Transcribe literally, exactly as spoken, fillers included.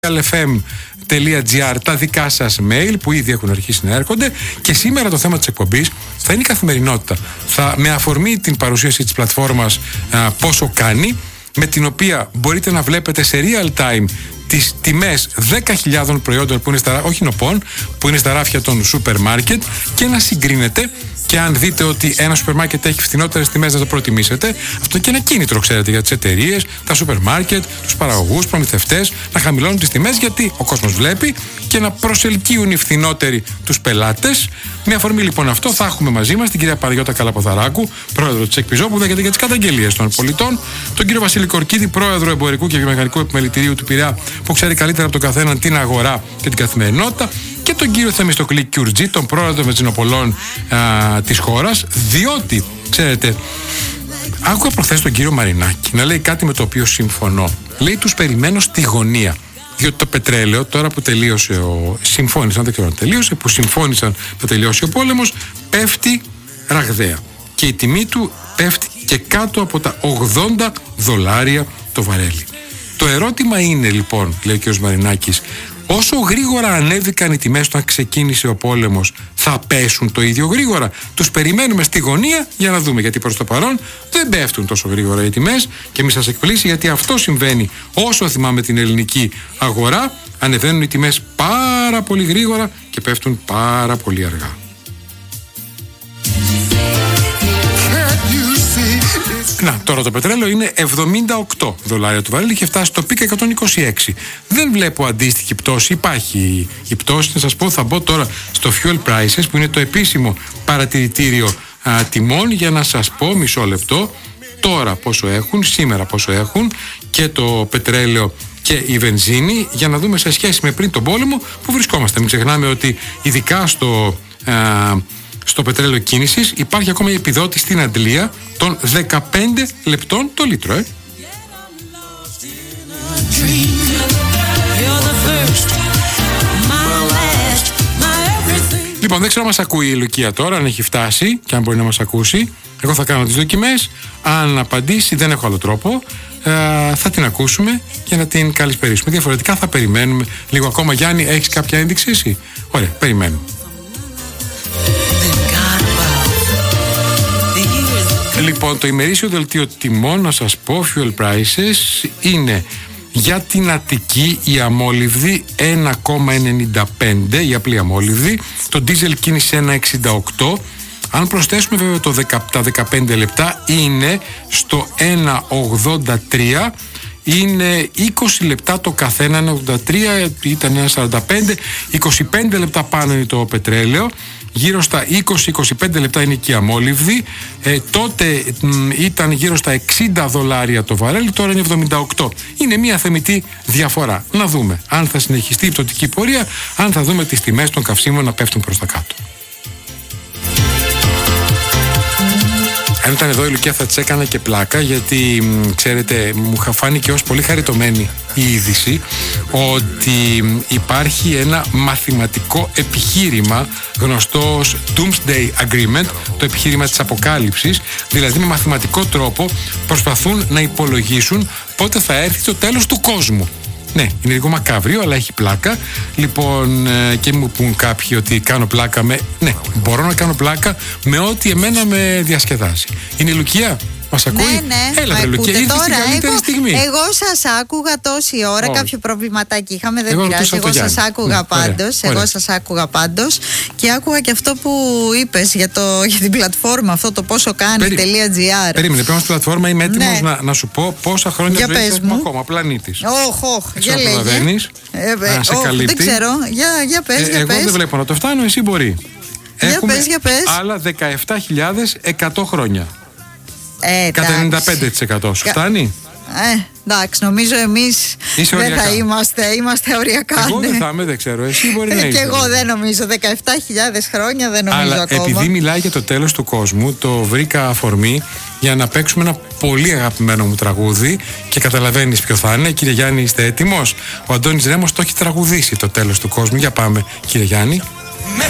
εφ εμ τελεία τζι άρ τα δικά σας mail που ήδη έχουν αρχίσει να έρχονται, και σήμερα το θέμα της εκπομπής θα είναι η καθημερινότητα. Θα, με αφορμή την παρουσίαση της πλατφόρμας α, πόσο κάνει, με την οποία μπορείτε να βλέπετε σε real time τις τιμές δέκα χιλιάδων προϊόντων που είναι στα, όχι νοπών, που είναι στα ράφια των σούπερ μάρκετ, και να συγκρίνετε. Και αν δείτε ότι ένα σούπερ μάρκετ έχει φθηνότερες τιμές, να το προτιμήσετε. Αυτό και ένα κίνητρο, ξέρετε, για τις εταιρείες, τα σούπερ μάρκετ, τους παραγωγούς, προμηθευτές να χαμηλώνουν τις τιμές, γιατί ο κόσμος βλέπει, και να προσελκύουν οι φθηνότεροι τους πελάτες. Με αφορμή λοιπόν αυτό, θα έχουμε μαζί μας την κυρία Παναγιώτα Καλαποθαράκου, πρόεδρο της ΕΚΠΙΖΟ, που δέχεται για τις καταγγελίες των πολιτών, τον κύριο Βασίλη Κορκίδη, πρόεδρο Εμπορικού και Βιομηχανικού Επιμελητηρίου του Πειραιά, που ξέρει καλύτερα από τον καθέναν την αγορά και την καθημερινότητα, και τον κύριο Θεμιστοκλή Κιουρτζή, τον πρόεδρο Μετζινοπολών της χώρας, διότι, ξέρετε, άκουγα προχθές τον κύριο Μαρινάκη να λέει κάτι με το οποίο συμφωνώ. Λέει, τους περιμένω στη γωνία. Διότι το πετρέλαιο, τώρα που τελείωσε ο... συμφώνησαν, δεν ξέρω αν τελείωσε, που συμφώνησαν να τελειώσει ο πόλεμος, πέφτει ραγδαία. Και η τιμή του πέφτει και κάτω από τα ογδόντα δολάρια το βαρέλι. Το ερώτημα είναι λοιπόν, λέει ο κ. Μαρινάκης, όσο γρήγορα ανέβηκαν οι τιμές όταν ξεκίνησε ο πόλεμος, θα πέσουν το ίδιο γρήγορα? Τους περιμένουμε στη γωνία για να δούμε, γιατί προς το παρόν δεν πέφτουν τόσο γρήγορα οι τιμές, και μη σας εκπλήσει, γιατί αυτό συμβαίνει όσο θυμάμαι την ελληνική αγορά. Ανεβαίνουν οι τιμές πάρα πολύ γρήγορα και πέφτουν πάρα πολύ αργά. Να, τώρα το πετρέλαιο είναι εβδομήντα οκτώ δολάρια το βαρέλι, είχε φτάσει στο πικ εκατόν είκοσι έξι. Δεν βλέπω αντίστοιχη πτώση. Υπάρχει η πτώση. Να σας πω, θα μπω τώρα στο Fuel Prices, που είναι το επίσημο παρατηρητήριο α, τιμών, για να σας πω, μισό λεπτό, τώρα πόσο έχουν, σήμερα πόσο έχουν, και το πετρέλαιο και η βενζίνη, για να δούμε σε σχέση με πριν τον πόλεμο που βρισκόμαστε. Μην ξεχνάμε ότι ειδικά στο... Α, στο πετρέλαιο κίνησης υπάρχει ακόμα η επιδότηση στην Αντλία των δεκαπέντε λεπτών το λίτρο. Ε. Λοιπόν, δεν ξέρω αν μας ακούει η Λουκία τώρα, αν έχει φτάσει και αν μπορεί να μας ακούσει. Εγώ θα κάνω τις δοκιμές. Αν απαντήσει, δεν έχω άλλο τρόπο, ε, θα την ακούσουμε και να την καλησπερίσουμε. Διαφορετικά θα περιμένουμε λίγο ακόμα. Γιάννη, έχεις κάποια ένδειξη εσύ? Ωραία, περιμένουμε. Λοιπόν, το ημερήσιο δελτίο τιμών, να σας πω, Fuel Prices, είναι για την Αττική η αμόλυβδη ένα κόμμα ενενήντα πέντε, η απλή αμόλυβδη, το ντίζελ κίνηση ένα κόμμα εξήντα οκτώ. Αν προσθέσουμε βέβαια το δεκα, τα δεκαπέντε λεπτά, είναι στο ένα κόμμα ογδόντα τρία. Είναι είκοσι λεπτά το καθένα, ένα ογδόντα τρία, ήταν ένα κόμμα σαράντα πέντε, είκοσι πέντε λεπτά πάνω είναι το πετρέλαιο, γύρω στα είκοσι με είκοσι πέντε λεπτά είναι και η αμόλυβδη. Ε, τότε μ, ήταν γύρω στα εξήντα δολάρια το βαρέλι, τώρα είναι εβδομήντα οκτώ. Είναι μια θεμιτή διαφορά. Να δούμε αν θα συνεχιστεί η πτωτική πορεία, αν θα δούμε τις τιμές των καυσίμων να πέφτουν προς τα κάτω. Αν ήταν εδώ η Λουκία θα της έκανα και πλάκα, γιατί ξέρετε, μου φάνηκε ως πολύ χαριτωμένη η είδηση ότι υπάρχει ένα μαθηματικό επιχείρημα γνωστό ως Doomsday Agreement, το επιχείρημα της αποκάλυψης. Δηλαδή με μαθηματικό τρόπο προσπαθούν να υπολογίσουν πότε θα έρθει το τέλος του κόσμου. Ναι, είναι λίγο μακάβριο, αλλά έχει πλάκα. Λοιπόν, και μου πούν κάποιοι ότι κάνω πλάκα με... Ναι, μπορώ να κάνω πλάκα με ό,τι εμένα με διασκεδάζει. Είναι η Λουκία? Μας ακούει? Ναι, ναι. Έλα, βρε Λουκία, ήρθες στην καλύτερη εγώ, στιγμή. Εγώ σας άκουγα τόση ώρα, oh. κάποιο προβληματάκι είχαμε, δεν εγώ πειράζει. Εγώ σας άκουγα ναι, πάντως. Ωραία, εγώ σας άκουγα πάντως. Και άκουγα και αυτό που είπες για, το, για την πλατφόρμα, αυτό το πόσο κάνει .gr. Περίμενε, πρέπει στην πλατφόρμα, είμαι έτοιμος ναι. να, να σου πω πόσα χρόνια ζωής έχουμε ακόμα. Πλανήτης. Όχ, όχ, για λέγε. Να σε καλύπτει. Δεν ξέρω, για πες. Εγώ δεν βλέπω να το φτάνω, εσύ μπορεί. Έχουμε άλλα δεκαεπτά χιλιάδες εκατό χρόνια. Ε, κατά ενενήντα πέντε τοις εκατό σου φτάνει? Ε, εντάξει, νομίζω εμείς δεν οριακά. θα είμαστε, είμαστε οριακά. Εγώ ναι. δεν θα είμαι, δεν ξέρω. Εσύ μπορεί να είσαι. Και εγώ δεν νομίζω. δεκαεπτά χιλιάδες χρόνια δεν νομίζω. Αλλά ακόμα. Επειδή μιλάει για το τέλος του κόσμου, το βρήκα αφορμή για να παίξουμε ένα πολύ αγαπημένο μου τραγούδι, και καταλαβαίνεις ποιο θα είναι. Κύριε Γιάννη, είστε έτοιμος? Ο Αντώνης Ρέμος το έχει τραγουδήσει, το τέλος του κόσμου. Για πάμε, κύριε Γιάννη.